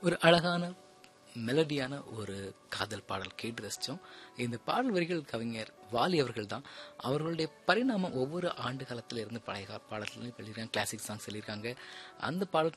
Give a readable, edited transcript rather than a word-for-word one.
ஒரு அழகான மெலடியான ஒரு காதல் பாடல் கேட்டு ரசித்தோம். இந்த பாடல் வரிகள் கவிஞர் வாலி அவர்கள் தான். அவர்களுடைய பரிணாமம் ஒவ்வொரு ஆண்டு காலத்தில் இருந்து பழைய பாடல்களையும் எழுதியிருக்காங்க, கிளாசிக் சாங்ஸ் எழுதியிருக்காங்க. அந்த பாடல்